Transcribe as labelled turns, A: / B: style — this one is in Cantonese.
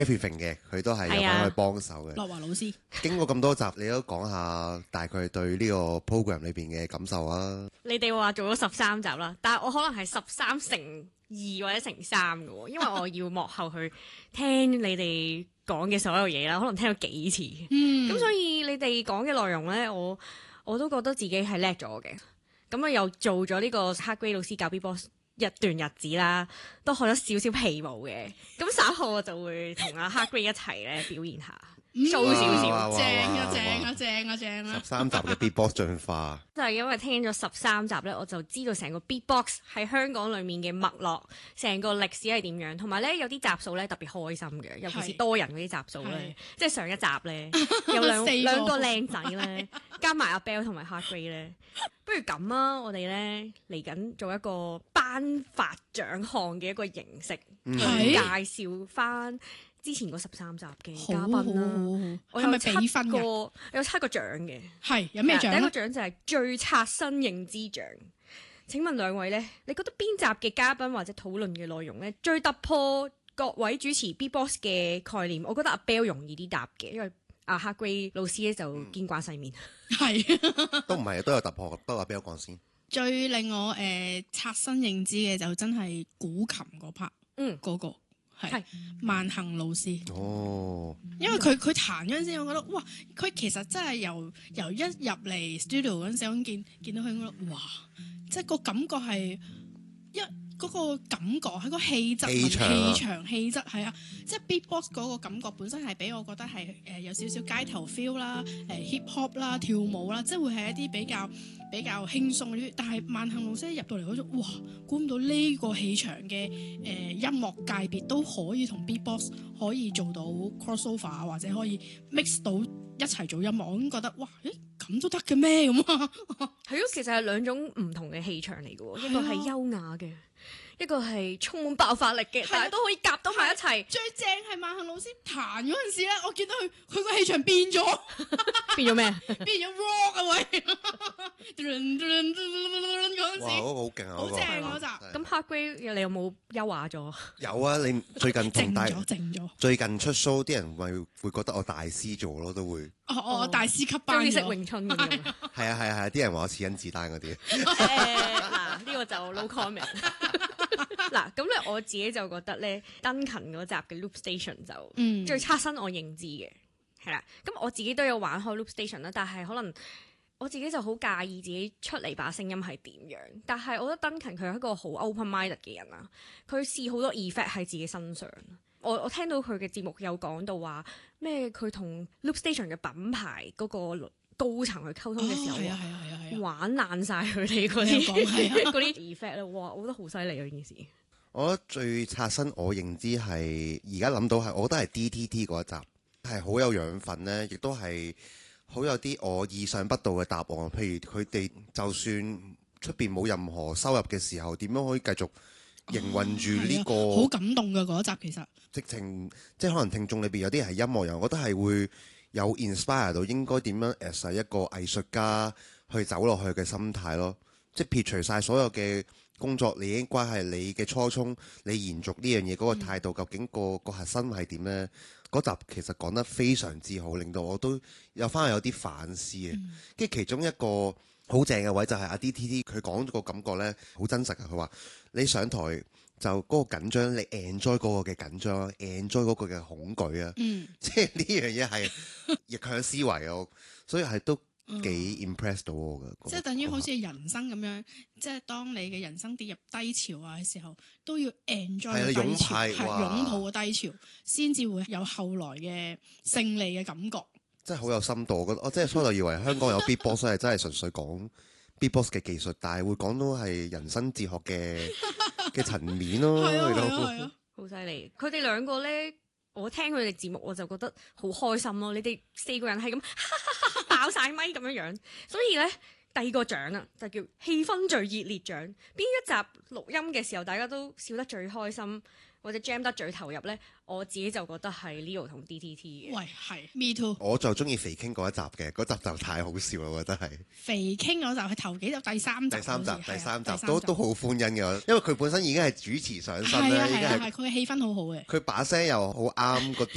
A: everything 嘅，佢都係有份去幫手嘅。
B: 樂華老師，
A: 經過咁多集，你都講下大概對呢個 program 裏邊嘅感受啊？
C: 你哋話做咗13集啦，但係我可能係13乘2或者乘3嘅喎，因為我要幕後去聽你哋講嘅所有嘢啦，可能聽咗幾次。咁所以你哋講嘅內容咧，我都覺得自己係叻咗嘅。咁啊又做咗呢個黑 Grey 老師教 Beatbox 一段日子啦，都學咗少少皮毛嘅。咁稍後我就會同阿黑 Grey 一齊咧表現下。掃少少，
B: 正啊
A: ！13集嘅 Beatbox 進化，
C: 就係因為聽咗13集咧，我就知道成個 Beatbox 喺香港裡面嘅脈絡，成個歷史係點樣，同埋咧有啲集數咧特別開心嘅，尤其是多人嗰啲集數咧，即係上一集咧有兩個靚仔咧，加埋阿 Bell 同埋 Hard Grey 咧，不如咁啊！我哋咧嚟緊做一個頒發獎項嘅一個形式，介紹翻之前嗰13集嘅嘉賓啦，我有7個獎嘅，
B: 係有咩獎？
C: 第一個獎就係最刷新認知獎。請問兩位咧，你覺得邊集嘅嘉賓或者討論嘅內容咧最突破各位主持 Beatbox 嘅概念？我覺得阿 Bell 容易啲答嘅，因為阿黑 Grey 老師咧就見慣世面，
B: 係
A: 都唔係都有突破，不過阿 Bell 講先。
B: 最令我刷新認知嘅就真係古琴嗰 part，嗰個。係萬幸老師，因為佢彈嗰陣時，我覺得哇，佢其實真係由一入嚟 studio 嗰陣時，我見到佢，我覺得哇，即係個感覺係嗰個感覺喺個氣質、氣質係啊，即係 beatbox 嗰個感覺本身係俾我覺得係有少少街頭 feel 啦，hip hop 啦，跳舞啦，即係會係一啲比較輕鬆啲。但係萬幸老師一入到嚟嗰種，哇，估唔到呢個氣場嘅音樂界別都可以同 beatbox 可以做到 crossover 或者可以 mix 到一齊做音樂，我已經覺得哇，咁都得嘅咩咁啊？
C: 係咯，其實係兩種唔同嘅氣場嚟嘅喎，一個係優雅嘅。一個係充滿爆發力嘅，但係都可以夾到埋一齊。
B: 最正係萬幸老師彈嗰陣時咧，我見到佢個氣場變咗，
C: 變咗咩？
B: 變咗 rock 啊喂！嗰陣時，
A: 哇，好勁啊！
B: 好正嗰集。
C: 咁 Hard Grey 你有冇優雅咗？
A: 有啊，你最近同
B: 靜咗。
A: 最近出 show 啲人咪會覺得我大師做咯，都會。
B: 我大師級班咗。
C: 識詠春嘅。
A: 係啊，啲人話我似甄子丹嗰啲。
C: 嗱，呢個就 no comment。嗱，咁咧我自己就覺得咧，Duncan 嗰集嘅 Loop Station 就最刷新我認知嘅，係啦。咁我自己都有玩開 Loop Station 啦，但係可能我自己就好介意自己出嚟把聲音係點樣。但係我覺得 Duncan 佢係一個好 open-minded 嘅人啦，佢試好多 effect 喺自己身上。我聽到佢嘅節目有講到話咩，佢同 Loop Station 嘅品牌嗰個高層去溝通嘅時候，玩爛晒佢哋嗰啲 effect 咧，哇！我覺得好犀利啊！呢件事，
A: 我覺得最刷新我認知係而家諗到係，我覺得係 DTT 嗰一集係好有養分咧，亦都係好有啲我意想不到嘅答案。譬如佢哋就算出邊冇任何收入嘅時候，點樣可以繼續營運住呢個？
B: 好感動嘅嗰一集其實，
A: 直情即係可能聽眾裏邊有啲係音樂人，我覺得係會有 inspire 到應該點樣 as 一個藝術家去走落去嘅心態咯。即係撇除晒所有嘅工作，你已經關係你嘅初衷，你延續呢樣嘢嗰個態度，究竟個核心係點呢？嗰集其實講得非常之好，令到我都有翻有啲反思嘅。跟住其中一個好正嘅位就係阿 DTT 佢講個感覺呢，好真實嘅。佢話你上台就嗰個緊張，你 enjoy 嗰個嘅緊張 ，enjoy 嗰個嘅恐懼啊。即係呢樣嘢係逆向思維啊，所以係都幾 impress 到我嘅。
B: 即係等於好似人生咁樣，即係當你嘅人生跌入低潮啊嘅時候，都要 enjoy 個低潮，係擁抱個低潮，先至會有後來嘅勝利嘅感覺。
A: 真係好有深度，我覺得我真係初頭以為香港有 beatbox 係真係純粹講 beatbox 嘅技術，但係會講到係人生哲學嘅層面咯。
B: 係啊，
C: 好犀利！佢哋兩個咧，我聽佢哋節目我就覺得好開心咯。你哋4個人係咁爆晒咪咁樣，所以咧第二個獎啊就叫氣氛最熱烈獎。邊一集錄音嘅時候大家都笑得最開心，或者 jam 得最投入咧？我自己就覺得係 Leo 同 DTT 嘅。
B: 喂，係 Me too。
A: 我就中意肥傾嗰一集嘅，嗰集就太好笑啦，我覺得係。
B: 肥傾嗰集係頭幾集，第三集
A: 都好歡欣嘅，因為佢本身已經係主持上身咧，已經係
B: 佢嘅氣氛好好嘅，
A: 佢把聲又好啱個